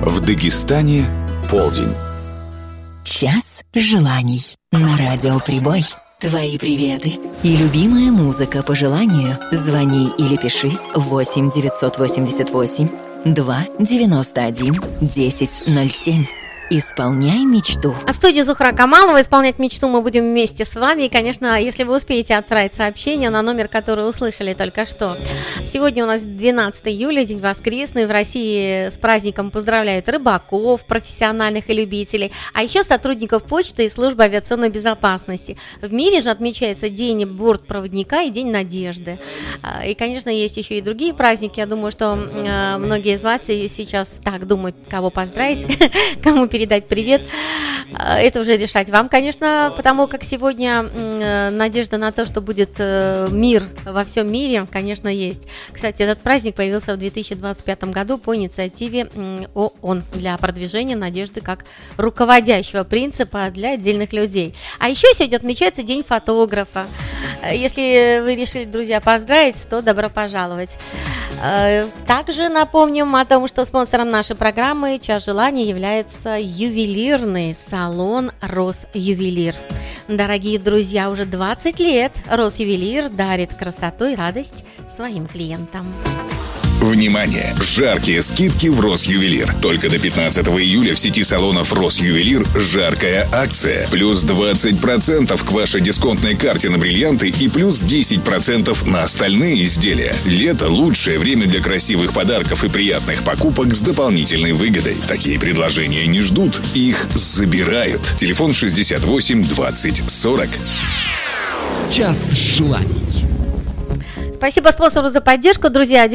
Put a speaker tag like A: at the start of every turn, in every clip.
A: В Дагестане полдень.
B: Час желаний на радио Прибой. Твои приветы и любимая музыка по желанию. Звони или пиши 8 988 2 91 1007. Исполняй мечту.
C: А в студии Зухра Камалова. Исполнять мечту мы будем вместе с вами. И, конечно, если вы успеете отправить сообщение на номер, который услышали только что. Сегодня у нас 12 июля, день воскресный. В России с праздником поздравляют рыбаков, профессиональных и любителей, а еще сотрудников почты и службы авиационной безопасности. В мире же отмечается День бортпроводника и День надежды. И, конечно, есть еще и другие праздники. Я думаю, что многие из вас сейчас так думают, кого поздравить, кому передать привет. Это уже решать вам, конечно, потому как сегодня надежда на то, что будет мир во всем мире, конечно, есть. Кстати, этот праздник появился в 2025 году по инициативе ООН для продвижения надежды как руководящего принципа для отдельных людей. А еще сегодня отмечается День фотографа. Если вы решили, друзья, поздравить, то добро пожаловать. Также напомним о том, что спонсором нашей программы «Час желаний» является ювелирный салон «Росювелир». Дорогие друзья, уже 20 лет «Росювелир» дарит красоту и радость своим клиентам.
A: Внимание! Жаркие скидки в Росювелир. Только до 15 июля в сети салонов Росювелир жаркая акция. Плюс 20% к вашей дисконтной карте на бриллианты и плюс 10% на остальные изделия. Лето – лучшее время для красивых подарков и приятных покупок с дополнительной выгодой. Такие предложения не ждут, их забирают. Телефон 68 20 40.
D: Час желаний.
C: Спасибо спонсору за поддержку, друзья.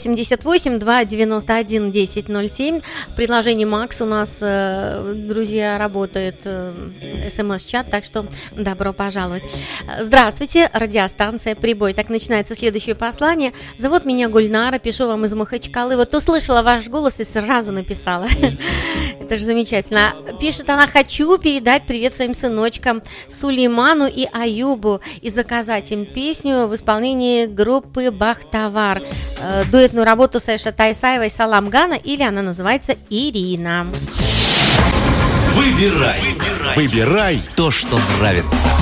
C: 988-291-1007. В приложении Макс у нас, друзья, работает СМС-чат, так что добро пожаловать. Здравствуйте, радиостанция Прибой. Так начинается следующее послание. Зовут меня Гульнара, пишу вам из Махачкалы. Вот услышала ваш голос и сразу написала. Это же замечательно. Пишет она: хочу передать привет своим сыновчкам Сулейману и Аюбу и заказать им песню в исполнении группы Бахтавар. Дуэтную работу с Эша Тайсаевой «Салам Гана», или она называется «Ирина».
D: Выбирай то, что нравится.